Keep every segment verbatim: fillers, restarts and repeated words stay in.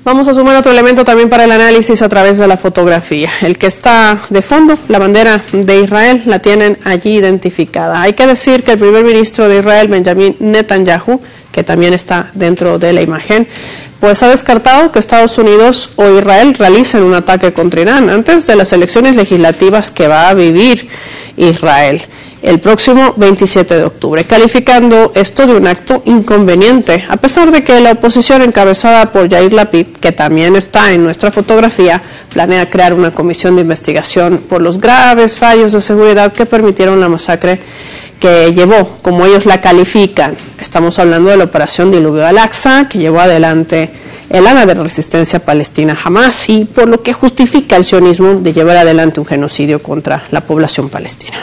Vamos a sumar otro elemento también para el análisis a través de la fotografía. El que está de fondo, la bandera de Israel, la tienen allí identificada. Hay que decir que el primer ministro de Israel, Benjamin Netanyahu, que también está dentro de la imagen, pues ha descartado que Estados Unidos o Israel realicen un ataque contra Irán antes de las elecciones legislativas que va a vivir Israel el próximo veintisiete de octubre, calificando esto de un acto inconveniente, a pesar de que la oposición encabezada por Yair Lapid, que también está en nuestra fotografía, planea crear una comisión de investigación por los graves fallos de seguridad que permitieron la masacre que llevó, como ellos la califican, estamos hablando de la operación Diluvio al-Aqsa, que llevó adelante el ala de resistencia palestina Hamas, y por lo que justifica el sionismo de llevar adelante un genocidio contra la población palestina.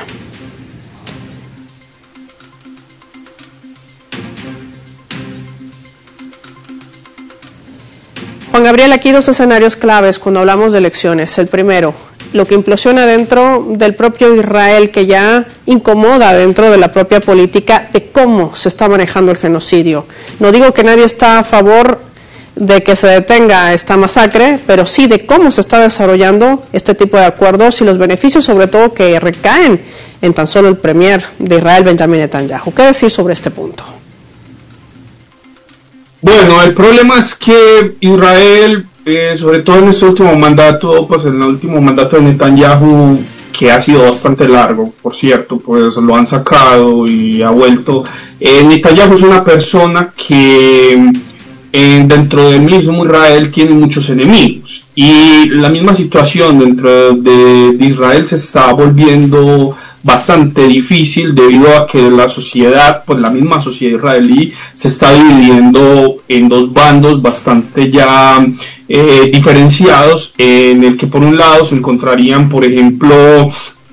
Juan Gabriel, aquí dos escenarios claves cuando hablamos de elecciones. El primero, lo que implosiona dentro del propio Israel, que ya incomoda dentro de la propia política de cómo se está manejando el genocidio. No digo que nadie está a favor de que se detenga esta masacre, pero sí de cómo se está desarrollando este tipo de acuerdos y los beneficios, sobre todo, que recaen en tan solo el premier de Israel, Benjamin Netanyahu. ¿Qué decir sobre este punto? Bueno, el problema es que Israel, eh, sobre todo en este último mandato, pues en el último mandato de Netanyahu, que ha sido bastante largo, por cierto, pues lo han sacado y ha vuelto. Eh, Netanyahu es una persona que eh, dentro del mismo Israel tiene muchos enemigos, y la misma situación dentro de, de Israel se está volviendo bastante difícil debido a que la sociedad, pues la misma sociedad israelí se está dividiendo en dos bandos bastante ya eh, diferenciados, en el que por un lado se encontrarían, por ejemplo,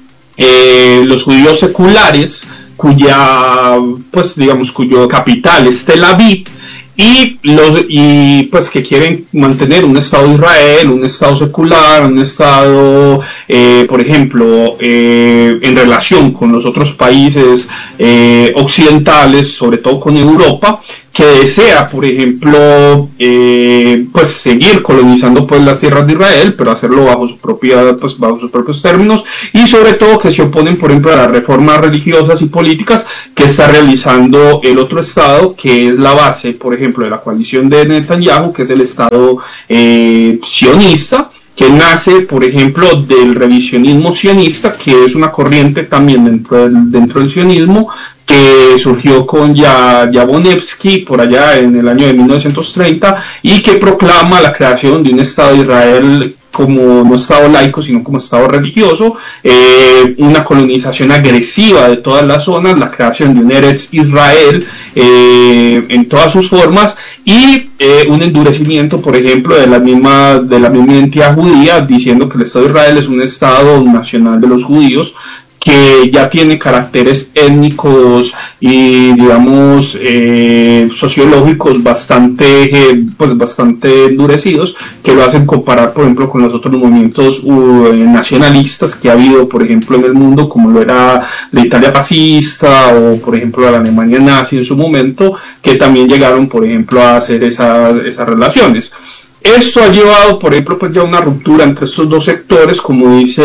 eh, los judíos seculares, cuya, pues digamos, cuyo capital es Tel Aviv, y los y pues que quieren mantener un Estado de Israel, un Estado secular, un Estado, eh, por ejemplo, eh, en relación con los otros países eh, occidentales, sobre todo con Europa, que desea, por ejemplo, eh, pues seguir colonizando pues las tierras de Israel, pero hacerlo bajo su propia, pues bajo sus propios términos, y sobre todo que se oponen, por ejemplo, a las reformas religiosas y políticas que está realizando el otro Estado, que es la base, por ejemplo, de la coalición de Netanyahu, que es el Estado eh, sionista, que nace, por ejemplo, del revisionismo sionista, que es una corriente también dentro del, dentro del sionismo, que surgió con Yabonevsky por allá en el año de mil novecientos treinta, y que proclama la creación de un Estado de Israel como no Estado laico, sino como Estado religioso, eh, una colonización agresiva de todas las zonas, la creación de un Eretz Israel eh, en todas sus formas, y eh, un endurecimiento, por ejemplo, de la misma de la misma identidad judía, diciendo que el Estado de Israel es un Estado nacional de los judíos, que ya tiene caracteres étnicos y, digamos, eh, sociológicos bastante, eh, pues bastante endurecidos, que lo hacen comparar, por ejemplo, con los otros movimientos uh, nacionalistas que ha habido, por ejemplo, en el mundo, como lo era la Italia fascista o, por ejemplo, la Alemania nazi en su momento, que también llegaron, por ejemplo, a hacer esa, esas relaciones. Esto ha llevado, por ejemplo, pues ya a una ruptura entre estos dos sectores, como dice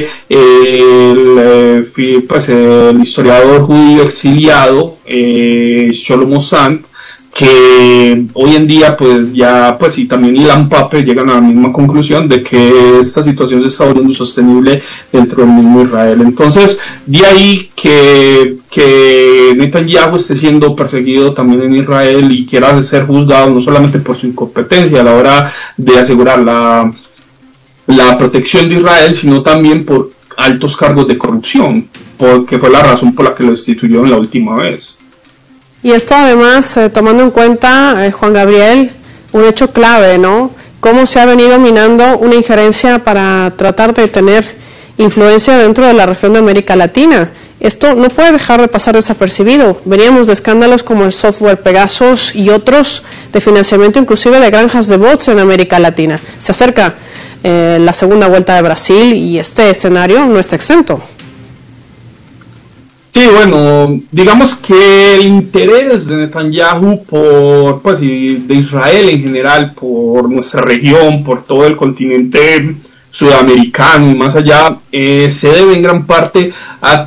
el, pues, el historiador judío exiliado eh, Shlomo Sand, que hoy en día pues ya pues y también Ilan Pappé llegan a la misma conclusión de que esta situación se está volviendo insostenible dentro del mismo Israel. Entonces, de ahí que, que Netanyahu esté siendo perseguido también en Israel y quiera ser juzgado no solamente por su incompetencia a la hora de asegurar la, la protección de Israel, sino también por altos cargos de corrupción, porque fue la razón por la que lo destituyeron la última vez. Y esto además, eh, tomando en cuenta, eh, Juan Gabriel, un hecho clave, ¿no? Cómo se ha venido minando una injerencia para tratar de tener influencia dentro de la región de América Latina. Esto no puede dejar de pasar desapercibido. Veníamos de escándalos como el software Pegasus y otros de financiamiento inclusive de granjas de bots en América Latina. Se acerca eh, la segunda vuelta de Brasil y este escenario no está exento. Sí, bueno, digamos que el interés de Netanyahu por, pues, y de Israel en general, por nuestra región, por todo el continente sudamericano y más allá, eh, se debe en gran parte a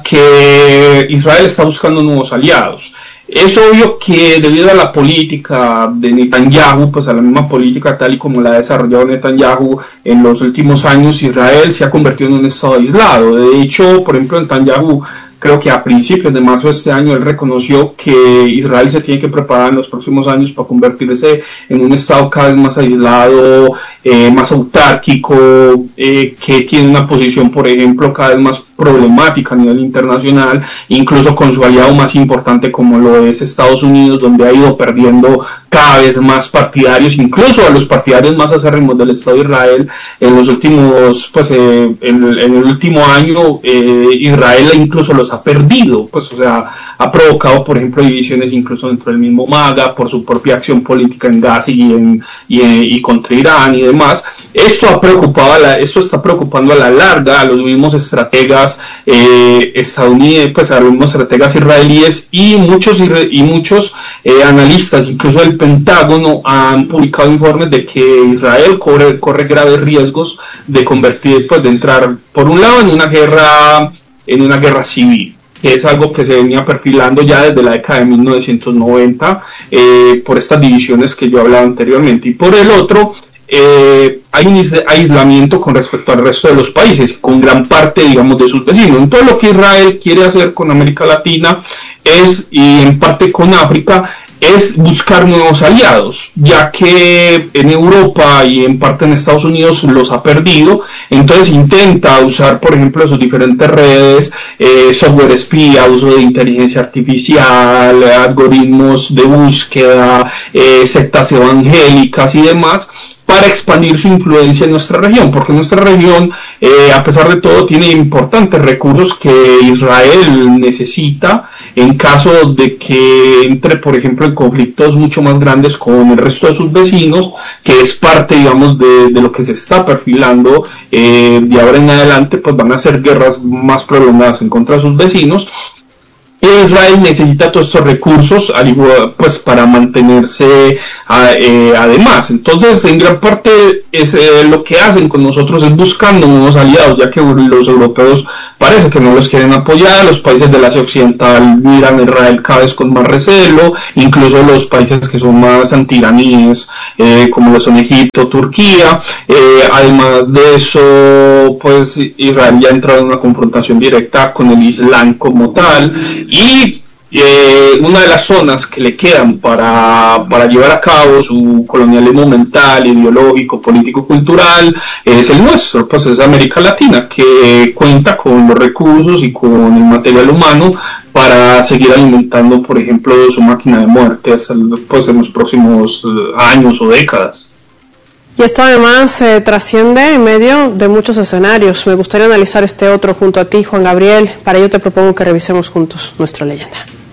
que Israel está buscando nuevos aliados. Es obvio que debido a la política de Netanyahu, pues a la misma política tal y como la ha desarrollado Netanyahu en los últimos años, Israel se ha convertido en un estado aislado. De hecho, por ejemplo, Netanyahu, creo que a principios de marzo de este año, él reconoció que Israel se tiene que preparar en los próximos años para convertirse en un estado cada vez más aislado, eh, más autárquico, eh, que tiene una posición, por ejemplo, cada vez más problemática a nivel internacional, incluso con su aliado más importante como lo es Estados Unidos, donde ha ido perdiendo cada vez más partidarios, incluso a los partidarios más acérrimos del Estado de Israel. En los últimos, pues eh, en, en el último año, eh, Israel incluso los ha perdido, pues o sea, ha provocado, por ejemplo, divisiones incluso dentro del mismo MAGA por su propia acción política en Gaza y, en, y, y contra Irán y demás. Esto ha preocupado a la, esto está preocupando a la larga a los mismos estrategas eh, estadounidenses, pues a los mismos estrategas israelíes y muchos y muchos eh, analistas, incluso el Pentágono, han publicado informes de que Israel corre, corre graves riesgos de convertir, pues de entrar por un lado en una guerra, en una guerra civil, que es algo que se venía perfilando ya desde la década de mil novecientos noventa eh, por estas divisiones que yo hablaba anteriormente, y por el otro eh, hay un aislamiento con respecto al resto de los países, con gran parte, digamos, de sus vecinos. Entonces lo que Israel quiere hacer con América Latina es, y en parte con África, es buscar nuevos aliados, ya que en Europa y en parte en Estados Unidos los ha perdido. Entonces intenta usar, por ejemplo, sus diferentes redes, eh, software espía, uso de inteligencia artificial, algoritmos de búsqueda, eh, sectas evangélicas y demás, para expandir su influencia en nuestra región, porque nuestra región, eh, a pesar de todo, tiene importantes recursos que Israel necesita en caso de que entre, por ejemplo, en conflictos mucho más grandes con el resto de sus vecinos, que es parte, digamos, de, de lo que se está perfilando eh, de ahora en adelante, pues van a ser guerras más prolongadas en contra de sus vecinos. Israel necesita todos estos recursos pues para mantenerse a, eh, además. Entonces, en gran parte es, eh, lo que hacen con nosotros es buscando nuevos aliados, ya que los europeos parece que no los quieren apoyar, los países del Asia Occidental miran a Israel cada vez con más recelo, incluso los países que son más antiraníes, eh, como lo son Egipto, Turquía. Eh, además de eso, pues Israel ya ha entrado en una confrontación directa con el Islam como tal, y eh, una de las zonas que le quedan para, para llevar a cabo su colonialismo mental, ideológico, político, cultural, es el nuestro, pues es América Latina, que cuenta con los recursos y con el material humano para seguir alimentando, por ejemplo, su máquina de muerte hasta pues, en los próximos uh, años o décadas. Y esto además eh, trasciende en medio de muchos escenarios. Me gustaría analizar este otro junto a ti, Juan Gabriel. Para ello te propongo que revisemos juntos nuestra leyenda.